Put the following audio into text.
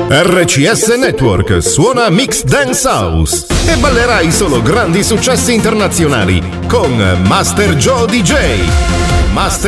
RCS Network suona Mix Dance House e ballerai solo grandi successi internazionali con Master Joe DJ. Master